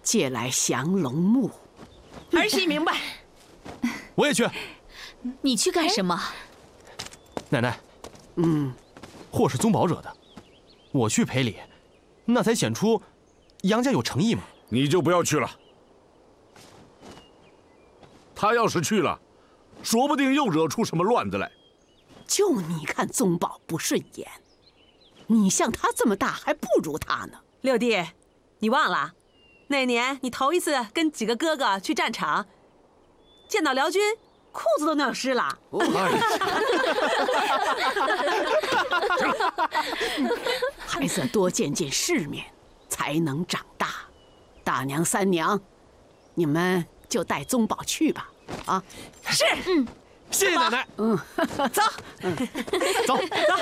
借来降龙木。 儿媳明白。 我也去。 你去干什么？ 奶奶，祸是宗保惹的，我去赔礼，那才显出杨家有诚意嘛。 你就不要去了。他要是去了，说不定又惹出什么乱子来。 就你看宗保不顺眼，你像他这么大还不如他呢。 六弟，你忘了，那年你头一次跟几个哥哥去战场，见到辽军，裤子都尿湿了。 孩子多见见世面，才能长大。大娘、三娘，你们就带宗保去吧。啊， 是， 谢谢奶奶。 走， 走。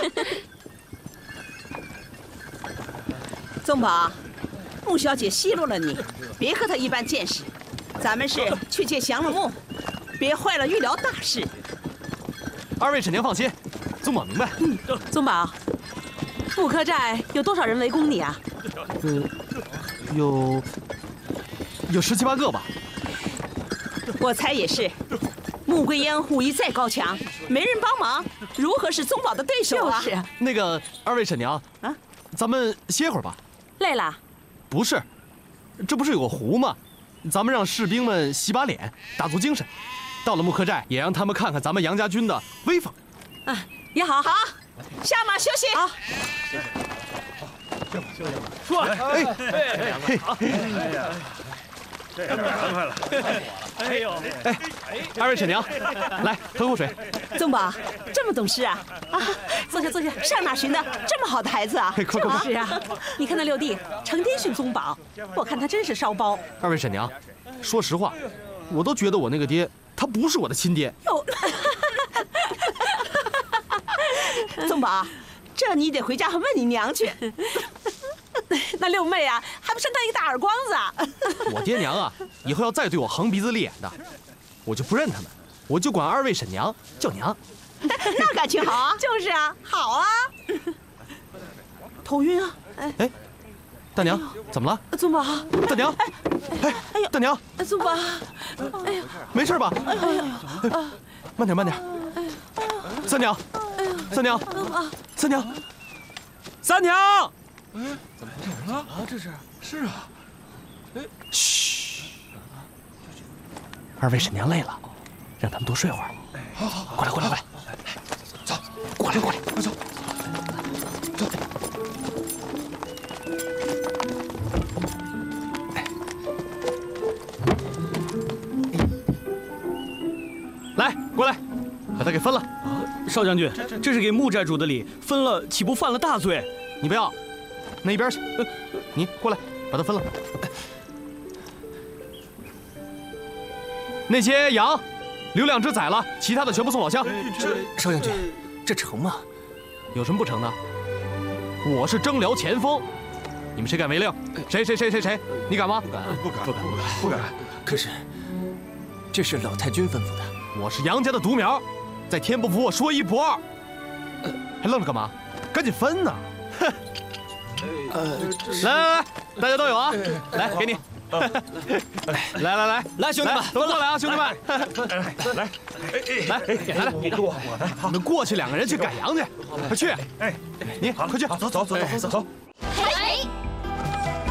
宗保，穆小姐奚落了你，别和她一般见识。咱们是去借降龙木，别坏了玉辽大事。 二位婶娘放心，宗保明白。 宗保，木柯寨有多少人围攻你啊？ 有17、18个吧。 我猜也是。穆桂英武艺再高强，没人帮忙，如何是宗保的对手啊？就是。 那个二位婶娘啊，咱们歇会儿吧。 累了？ 不是，这不是有个湖吗？咱们让士兵们洗把脸，打足精神。到了木柯寨，也让他们看看咱们杨家军的威风。 啊，也好。好，下马休息。好。 说， 快了！哎呦，二位婶娘，来喝口水。 宗保这么懂事啊！啊，坐下。上哪寻的这么好的孩子啊？ 快！ 是啊，你看那六弟成天训宗保，我看他真是烧包。 二位婶娘，说实话，我都觉得我那个爹他不是我的亲爹。 哟，宗保，这你得回家问你娘去。那六妹啊，还不扇他一个大耳光子啊！ 我爹娘啊，以后要再对我横鼻子立眼的，我就不认他们，我就管二位婶娘叫娘。 那感情好啊！就是啊，好啊。头晕啊！ 哎，大娘，怎么了？ 宗保， 大娘，哎，大娘， 宗保，哎呀， 没事吧？慢点。三娘， 怎么了？啊，这是啊。 嘘，二位婶娘累了，让他们多睡会儿。 好， 过来，走，过来， 走。 来，过来，把他给分了。 少将军，这是给穆寨主的礼，分了岂不犯了大罪？ 你不要，那一边去。你过来，把它分了。那些羊，留2只宰了，其他的全部送老乡。 少将军，这成吗？ 有什么不成的？我是征辽前锋，你们谁敢违令？谁？你敢吗？ 不敢。 可是，这是老太君吩咐的。 我是杨家的独苗，在天不服我说1不2。还愣着干嘛？赶紧分呐！哼！来，大家都有啊！来，给你。来，兄弟们，都过来啊，兄弟们！来，你们过去2个人去赶羊去，快去！你快去， 走。